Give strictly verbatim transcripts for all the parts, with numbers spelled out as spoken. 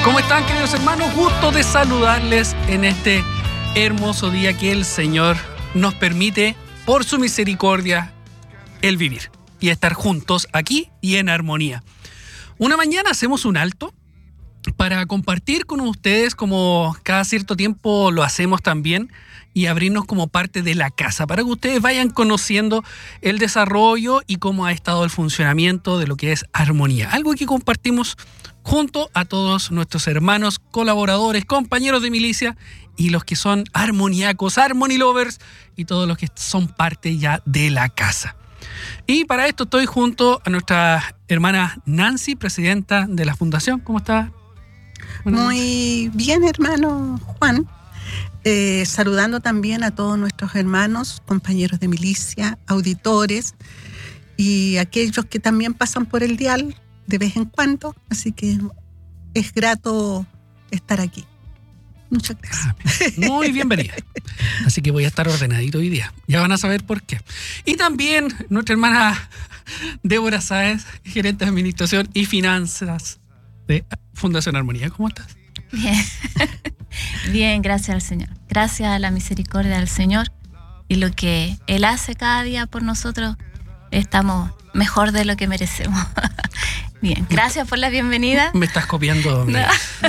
¿Cómo están, queridos hermanos? Gusto de saludarles en este hermoso día que el Señor nos permite, por su misericordia, el vivir y estar juntos aquí y en armonía. Una mañana hacemos un alto para compartir con ustedes, como cada cierto tiempo lo hacemos también, y abrirnos como parte de la casa, para que ustedes vayan conociendo el desarrollo y cómo ha estado el funcionamiento de lo que es armonía. Algo que compartimos junto a todos nuestros hermanos, colaboradores, compañeros de milicia y los que son armoníacos, harmony lovers y todos los que son parte ya de la casa. Y para esto estoy junto a nuestra hermana Nancy, presidenta de la Fundación. ¿Cómo está? Bueno, muy bien, hermano Juan. Eh, saludando también a todos nuestros hermanos, compañeros de milicia, auditores y aquellos que también pasan por el dial de vez en cuando. Así que es grato estar aquí. Muchas gracias. Ah, muy bienvenida. Así que voy a estar ordenadito hoy día. Ya van a saber por qué. Y también nuestra hermana Débora Sáez, gerente de Administración y Finanzas de Fundación Armonía. ¿Cómo estás? Bien. Bien, gracias al Señor. Gracias a la misericordia del Señor y lo que Él hace cada día por nosotros, estamos mejor de lo que merecemos. Bien, gracias por la bienvenida. Me estás copiando. No.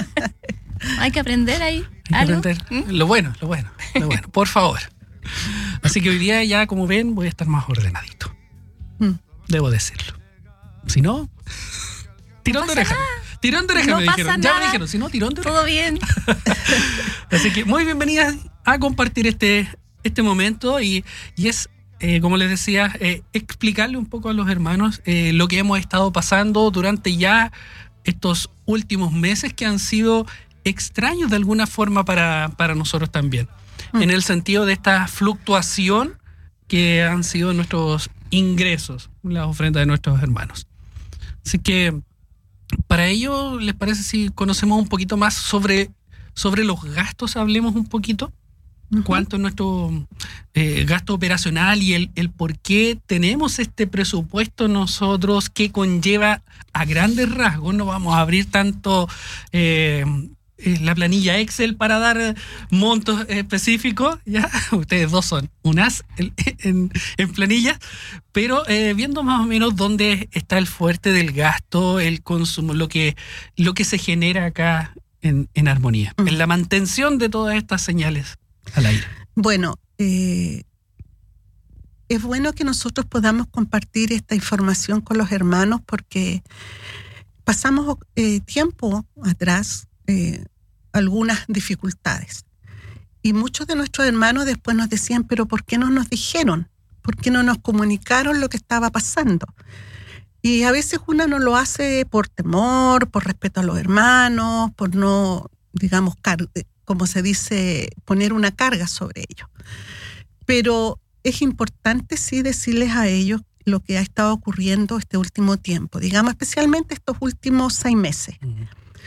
Hay que aprender ahí. Hay que aprender. ¿Mm? Lo bueno, lo bueno, lo bueno, por favor. Así que hoy día ya, como ven, voy a estar más ordenadito. Mm. Debo decirlo. Si no, tirón de oreja. Tirón de oreja, no me dijeron. Nada. Ya me dijeron, si no, tirón de oreja. Todo bien. Así que muy bienvenidas a compartir este, este momento y, y es, eh, como les decía, eh, explicarle un poco a los hermanos eh, lo que hemos estado pasando durante ya estos últimos meses que han sido extraños de alguna forma para, para nosotros también. Mm. En el sentido de esta fluctuación que han sido nuestros ingresos, las ofrendas de nuestros hermanos. Así que para ello, ¿les parece si conocemos un poquito más sobre, sobre los gastos? Hablemos un poquito. Uh-huh. ¿Cuánto es nuestro eh, gasto operacional y el, el por qué tenemos este presupuesto nosotros que conlleva a grandes rasgos? No vamos a abrir tanto eh, la planilla Excel para dar montos específicos, ¿ya? Ustedes dos son un as en, en, en planillas, pero eh, viendo más o menos dónde está el fuerte del gasto, el consumo, lo que, lo que se genera acá en, en armonía, mm. en la mantención de todas estas señales al aire. Bueno, eh, es bueno que nosotros podamos compartir esta información con los hermanos porque pasamos eh, tiempo atrás Eh, algunas dificultades. Y muchos de nuestros hermanos después nos decían, pero ¿por qué no nos dijeron? ¿Por qué no nos comunicaron lo que estaba pasando? Y a veces uno no lo hace por temor, por respeto a los hermanos, por no, digamos, car- como se dice, poner una carga sobre ellos. Pero es importante sí decirles a ellos lo que ha estado ocurriendo este último tiempo, digamos especialmente estos últimos seis meses. Uh-huh.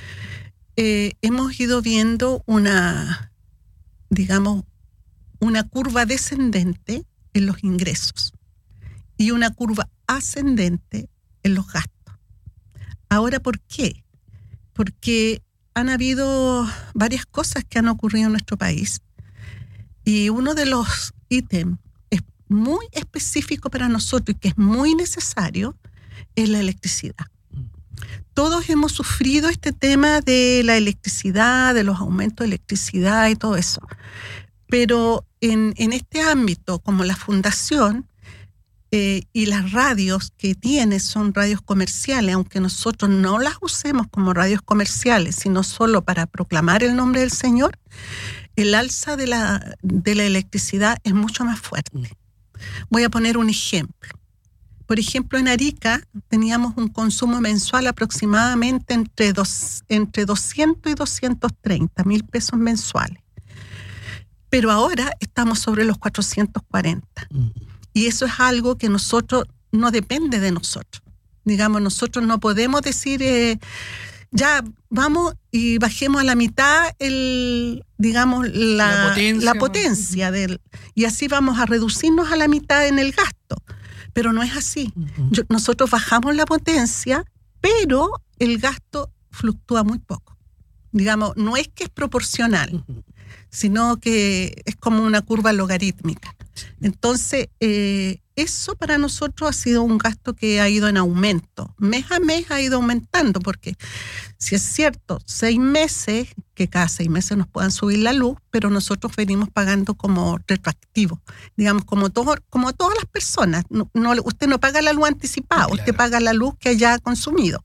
Eh, hemos ido viendo una, digamos, una curva descendente en los ingresos y una curva ascendente en los gastos. Ahora, ¿por qué? Porque han habido varias cosas que han ocurrido en nuestro país y uno de los ítems es muy específico para nosotros y que es muy necesario es la electricidad. Todos hemos sufrido este tema de la electricidad, de los aumentos de electricidad y todo eso. Pero en, en este ámbito, como la fundación eh, y las radios que tiene son radios comerciales, aunque nosotros no las usemos como radios comerciales, sino solo para proclamar el nombre del Señor, el alza de la, de la electricidad es mucho más fuerte. Voy a poner un ejemplo. Por ejemplo, en Arica teníamos un consumo mensual aproximadamente entre, dos, entre doscientos y doscientos treinta mil pesos mensuales. Pero ahora estamos sobre los cuatrocientos cuarenta. Uh-huh. Y eso es algo que nosotros, no depende de nosotros. Digamos, nosotros no podemos decir, eh, ya vamos y bajemos a la mitad el, digamos, la, la potencia, la potencia del, y así vamos a reducirnos a la mitad en el gasto. Pero no es así. Uh-huh. Yo, nosotros bajamos la potencia, pero el gasto fluctúa muy poco. Digamos, no es que es proporcional, uh-huh. sino que es como una curva logarítmica. Entonces, eh, eso para nosotros ha sido un gasto que ha ido en aumento. Mes a mes ha ido aumentando, porque si es cierto, seis meses, que cada seis meses nos puedan subir la luz, pero nosotros venimos pagando como retroactivo. Digamos, como, todo, como todas las personas. No, no, usted no paga la luz anticipada, claro. Usted paga la luz que haya consumido.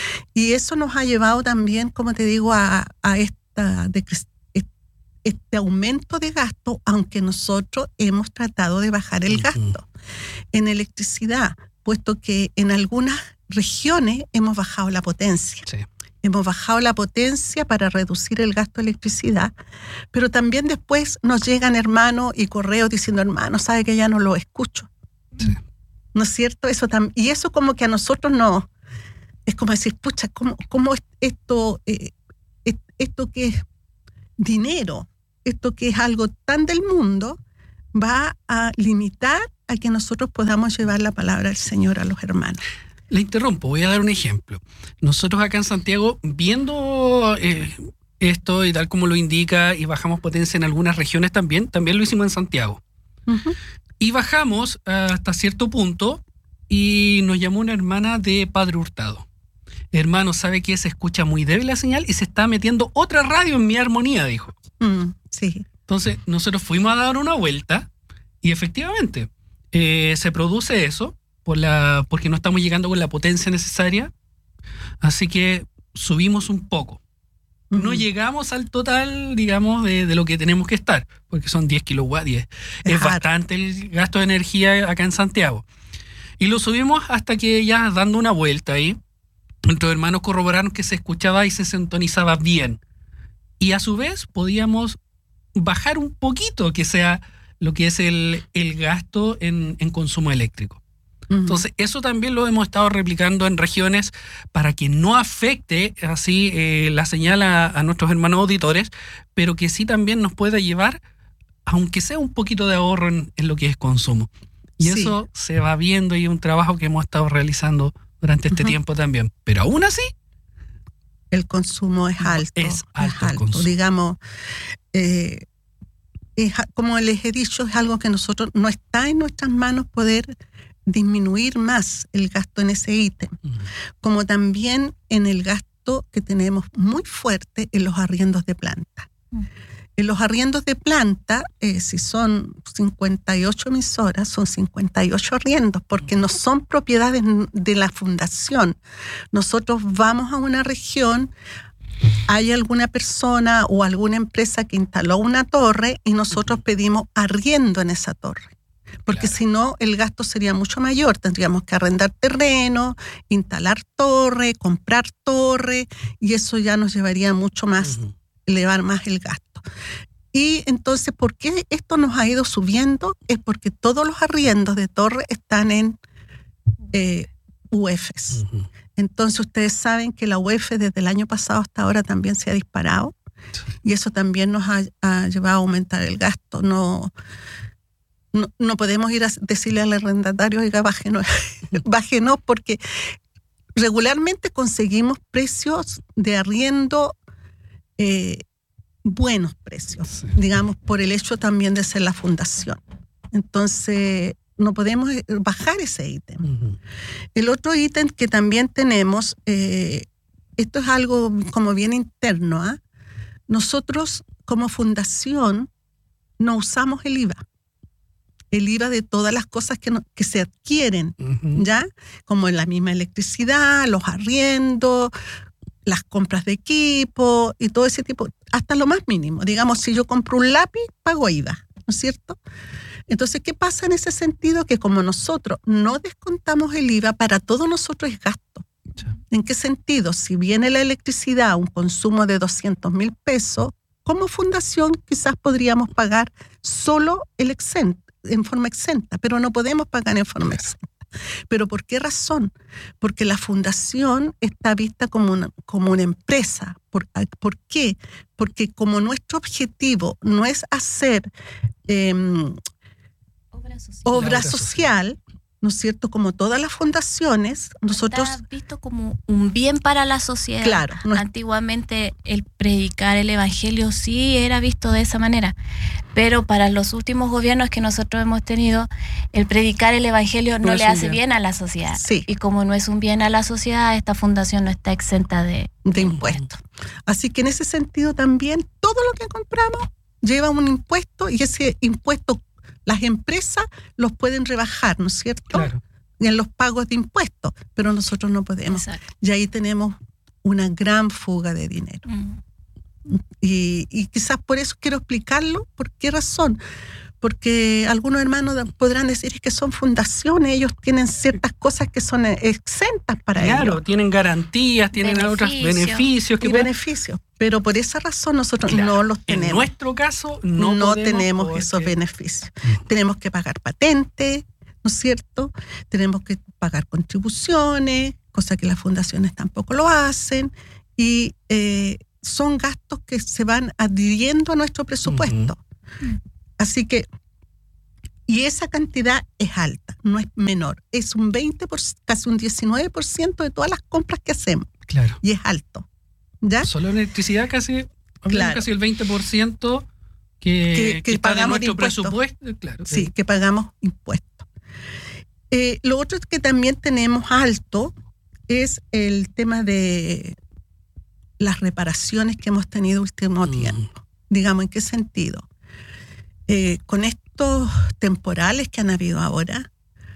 Y eso nos ha llevado también, como te digo, a, a esta decreación, este aumento de gasto, aunque nosotros hemos tratado de bajar el gasto. En electricidad, puesto que en algunas regiones hemos bajado la potencia. Sí. Hemos bajado la potencia para reducir el gasto de electricidad, pero también después nos llegan hermanos y correos diciendo, hermano, sabe que ya no lo escucho. Sí. ¿No es cierto? Eso tam- y eso como que a nosotros no, es como decir, pucha, ¿cómo, cómo esto, eh, esto que es dinero, esto que es algo tan del mundo, va a limitar a que nosotros podamos llevar la palabra del Señor a los hermanos? Le interrumpo, voy a dar un ejemplo. Nosotros acá en Santiago, viendo eh, esto y tal como lo indica, y bajamos potencia en algunas regiones también, también lo hicimos en Santiago. Uh-huh. Y bajamos hasta cierto punto y nos llamó una hermana de Padre Hurtado. Hermano, ¿sabe qué? Se escucha muy débil la señal y se está metiendo otra radio en mi armonía, dijo. Mm, sí. Entonces, nosotros fuimos a dar una vuelta y efectivamente eh, se produce eso por la, porque no estamos llegando con la potencia necesaria. Así que subimos un poco. Uh-huh. No llegamos al total, digamos, de, de lo que tenemos que estar, porque son diez kilowatts. diez. Es bastante el gasto de energía acá en Santiago. Y lo subimos hasta que ya dando una vuelta ahí, nuestros hermanos corroboraron que se escuchaba y se sintonizaba bien. Y a su vez podíamos bajar un poquito, que sea lo que es el, el gasto en, en consumo eléctrico. Uh-huh. Entonces, eso también lo hemos estado replicando en regiones para que no afecte así eh, la señal a, a nuestros hermanos auditores, pero que sí también nos pueda llevar, aunque sea un poquito de ahorro en, en lo que es consumo. Y sí. Eso se va viendo y es un trabajo que hemos estado realizando durante este uh-huh. tiempo también. Pero aún así, el consumo es alto. Es alto, es alto. El consumo. Digamos, eh, es, como les he dicho, es algo que nosotros no está en nuestras manos poder disminuir más el gasto en ese ítem, uh-huh. como también en el gasto que tenemos muy fuerte en los arriendos de planta. Uh-huh. En los arriendos de planta, eh, si son cincuenta y ocho emisoras, son cincuenta y ocho arriendos, porque no son propiedades de la fundación. Nosotros vamos a una región, hay alguna persona o alguna empresa que instaló una torre y nosotros pedimos arriendo en esa torre. Porque claro. si no, el gasto sería mucho mayor. Tendríamos que arrendar terreno, instalar torre, comprar torre, y eso ya nos llevaría mucho más, uh-huh. elevar más el gasto. Y entonces, ¿por qué esto nos ha ido subiendo? Es porque todos los arriendos de torre están en eh, U E Fs. Uh-huh. Entonces, ustedes saben que la U E F desde el año pasado hasta ahora también se ha disparado, sí. y eso también nos ha, ha llevado a aumentar el gasto. No... No, no podemos ir a decirle al arrendatario, oiga, bájenos, bájenos, porque regularmente conseguimos precios de arriendo, eh, buenos precios, sí. digamos, por el hecho también de ser la fundación. Entonces, no podemos bajar ese ítem. Uh-huh. El otro ítem que también tenemos, eh, esto es algo como bien interno, ¿eh? Nosotros como fundación no usamos el I V A. El I V A de todas las cosas que, no, que se adquieren, uh-huh. ¿ya? Como en la misma electricidad, los arriendos, las compras de equipo y todo ese tipo, hasta lo más mínimo. Digamos, si yo compro un lápiz, pago I V A, ¿no es cierto? Entonces, ¿qué pasa en ese sentido? Que como nosotros no descontamos el I V A, para todos nosotros es gasto. Sí. ¿En qué sentido? Si viene la electricidad, un consumo de doscientos mil pesos, como fundación quizás podríamos pagar solo el exento, en forma exenta, pero no podemos pagar en forma exenta. ¿Pero por qué razón? Porque la fundación está vista como una, como una empresa. ¿Por, ¿Por qué? Porque como nuestro objetivo no es hacer eh, obra social, obra social, ¿no es cierto? Como todas las fundaciones, nosotros... Está visto como un bien para la sociedad. Claro. No, antiguamente el predicar el evangelio sí era visto de esa manera, pero para los últimos gobiernos que nosotros hemos tenido, el predicar el evangelio no, no le hace bien. bien a la sociedad. Sí. Y como no es un bien a la sociedad, esta fundación no está exenta de, de impuestos. Así que en ese sentido también, todo lo que compramos lleva un impuesto, y ese impuesto las empresas los pueden rebajar, ¿no es cierto? Claro. En los pagos de impuestos, pero nosotros no podemos. Exacto. Y ahí tenemos una gran fuga de dinero. Mm. Y, y quizás por eso quiero explicarlo. ¿Por qué razón? Porque algunos hermanos podrán decir que son fundaciones, ellos tienen ciertas cosas que son exentas para claro, ellos. Claro, tienen garantías, tienen Beneficio. otros beneficios. Que y pueden... beneficios. Pero por esa razón nosotros claro, no los tenemos. En nuestro caso no, no podemos tenemos porque... esos beneficios. Mm. Tenemos que pagar patentes, ¿no es cierto? Tenemos que pagar contribuciones, cosa que las fundaciones tampoco lo hacen. Y eh, son gastos que se van adhiriendo a nuestro presupuesto. Uh-huh. Así que, y esa cantidad es alta, no es menor. Es un veinte por ciento, casi un diecinueve por ciento de todas las compras que hacemos. Claro. Y es alto. ¿Ya? Solo electricidad casi, claro. casi el veinte por ciento que, que, que, que está pagamos de nuestro presupuesto. Claro, sí, que, que pagamos impuestos. Eh, lo otro que también tenemos alto es el tema de las reparaciones que hemos tenido último tiempo. Mm. Digamos, ¿en qué sentido? Eh, con estos temporales que han habido ahora,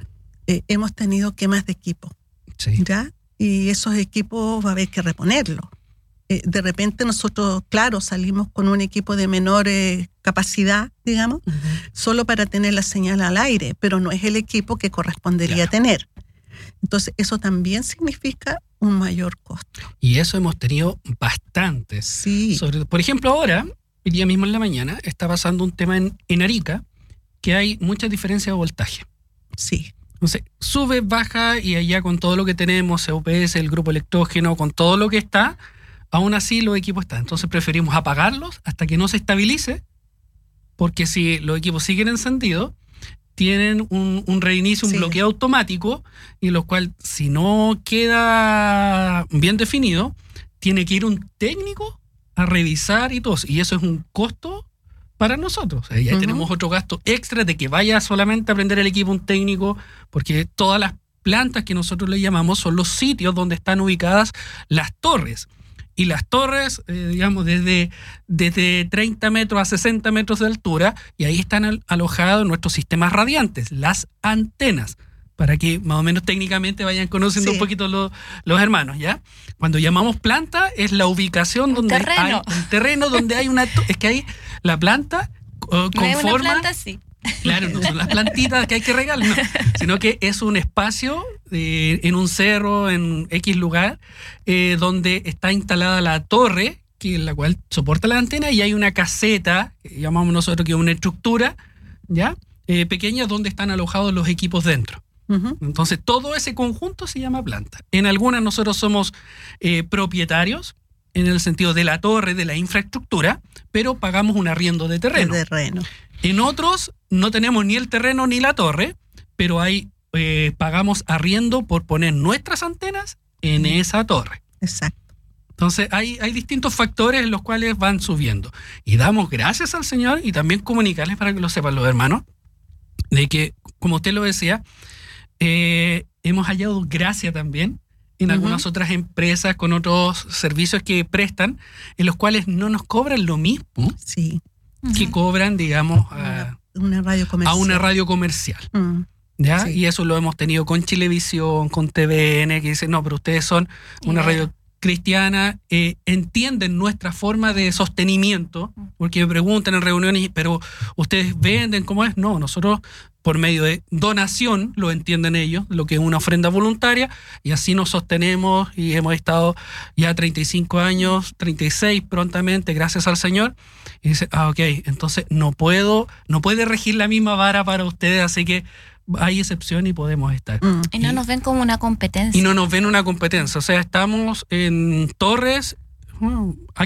eh, hemos tenido quemas de equipo. Sí. ¿Ya? Y esos equipos va a haber que reponerlos. Eh, de repente nosotros, claro, salimos con un equipo de menor eh, capacidad, digamos, uh-huh. solo para tener la señal al aire, pero no es el equipo que correspondería claro. tener. Entonces, eso también significa un mayor costo. Y eso hemos tenido bastantes. Sí. Sobre, por ejemplo, ahora, el día mismo en la mañana, está pasando un tema en, en Arica, que hay mucha diferencia de voltaje. Sí. Entonces, sube, baja, y allá con todo lo que tenemos, C U P S, el grupo electrógeno, con todo lo que está, aún así los equipos están. Entonces preferimos apagarlos hasta que no se estabilice, porque si los equipos siguen encendidos, tienen un, un reinicio, un sí. bloqueo automático, y lo cual, si no queda bien definido, tiene que ir un técnico a revisar y todo. Y eso es un costo para nosotros. O sea, ya uh-huh. tenemos otro gasto extra de que vaya solamente a prender el equipo un técnico, porque todas las plantas que nosotros le llamamos son los sitios donde están ubicadas las torres. Y las torres, eh, digamos, desde, desde treinta metros a sesenta metros de altura, y ahí están al, alojados nuestros sistemas radiantes, las antenas, para que más o menos técnicamente vayan conociendo sí. un poquito los, los hermanos, ¿ya? Cuando llamamos planta, es la ubicación donde terreno. hay un terreno donde hay una... Es que hay la planta uh, conforma... No es una planta, sí. Claro, no son las plantitas que hay que regar, no, sino que es un espacio eh, en un cerro, en X lugar, eh, donde está instalada la torre, que la cual soporta la antena, y hay una caseta, que llamamos nosotros que es una estructura, ¿ya? Eh, pequeña, donde están alojados los equipos dentro. Uh-huh. Entonces, todo ese conjunto se llama planta. En algunas nosotros somos eh, propietarios, en el sentido de la torre, de la infraestructura, pero pagamos un arriendo de terreno. De terreno. En otros no tenemos ni el terreno ni la torre, pero ahí eh, pagamos arriendo por poner nuestras antenas en esa torre. Exacto. Entonces hay, hay distintos factores en los cuales van subiendo. Y damos gracias al Señor, y también comunicarles para que lo sepan los hermanos, de que, como usted lo decía, eh, hemos hallado gracia también en uh-huh. algunas otras empresas con otros servicios que prestan, en los cuales no nos cobran lo mismo. Sí. que uh-huh. cobran, digamos, a una radio comercial. A una radio comercial. Uh-huh. ¿Ya? Sí. Y eso lo hemos tenido con Chilevisión, con T V N, que dicen, no, pero ustedes son una yeah. radio cristiana, eh, entienden nuestra forma de sostenimiento, porque me preguntan en reuniones, pero ustedes venden, ¿cómo es? No, nosotros por medio de donación, lo entienden ellos, lo que es una ofrenda voluntaria, y así nos sostenemos, y hemos estado ya treinta y cinco años, treinta y seis prontamente, gracias al Señor. Y dice, ah, ok, entonces no puedo, no puede regir la misma vara para ustedes, así que hay excepción y podemos estar. Mm. Y no nos ven como una competencia. Y no nos ven una competencia. O sea, estamos en torres. Bueno,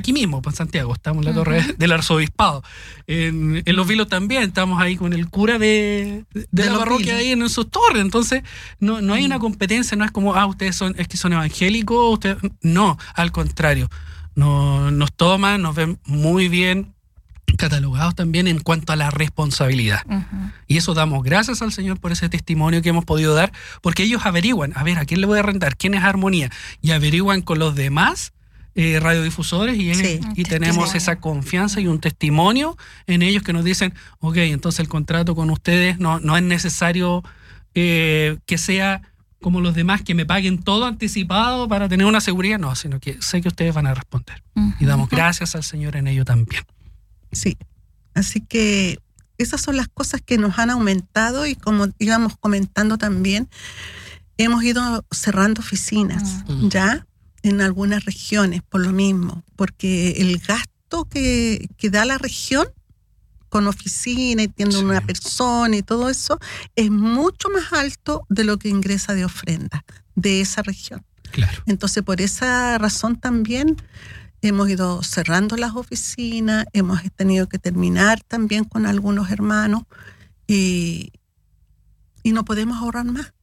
aquí mismo, pues, en Santiago, estamos en la torre uh-huh. del arzobispado. En, en Los Vilos también, estamos ahí con el cura de, de, de la parroquia ahí en, en sus torres. Entonces, no, no hay uh-huh. una competencia, no es como, ah, ustedes son, es que son evangélicos, ustedes, no, al contrario, no, nos toman, nos ven muy bien catalogados también en cuanto a la responsabilidad. Uh-huh. Y eso damos gracias al Señor por ese testimonio que hemos podido dar, porque ellos averiguan, a ver, ¿a quién le voy a rentar? ¿Quién es Armonía? Y averiguan con los demás eh, radiodifusores y, sí, y tenemos esa confianza y un testimonio en ellos que nos dicen, ok, entonces el contrato con ustedes no, no es necesario eh, que sea como los demás, que me paguen todo anticipado para tener una seguridad, no, sino que sé que ustedes van a responder. Uh-huh. Y damos gracias al Señor en ello también. Sí, así que esas son las cosas que nos han aumentado y como íbamos comentando también, hemos ido cerrando oficinas uh-huh. ya en algunas regiones por lo mismo, porque el gasto que, que da la región con oficina y teniendo sí. una persona y todo eso es mucho más alto de lo que ingresa de ofrenda de esa región. Claro. Entonces por esa razón también hemos ido cerrando las oficinas, hemos tenido que terminar también con algunos hermanos y, y no podemos ahorrar más.